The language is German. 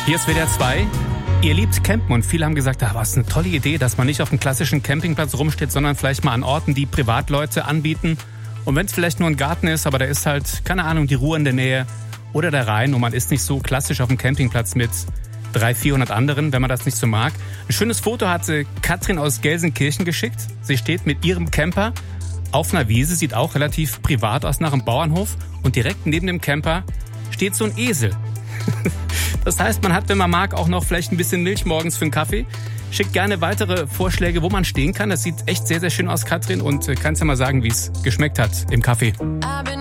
Hier ist WDR 2. Ihr liebt Campen und viele haben gesagt, was eine tolle Idee, dass man nicht auf einem klassischen Campingplatz rumsteht, sondern vielleicht mal an Orten, die Privatleute anbieten. Und wenn es vielleicht nur ein Garten ist, aber da ist halt, keine Ahnung, die Ruhr in der Nähe oder der Rhein und man ist nicht so klassisch auf dem Campingplatz mit 300-400 anderen, wenn man das nicht so mag. Ein schönes Foto hatte Katrin aus Gelsenkirchen geschickt. Sie steht mit ihrem Camper auf einer Wiese, sieht auch relativ privat aus nach einem Bauernhof und direkt neben dem Camper steht so ein Esel. Das heißt, man hat, wenn man mag, auch noch vielleicht ein bisschen Milch morgens für einen Kaffee. Schickt gerne weitere Vorschläge, wo man stehen kann. Das sieht echt sehr, sehr schön aus, Katrin. Und kannst ja mal sagen, wie es geschmeckt hat im Kaffee.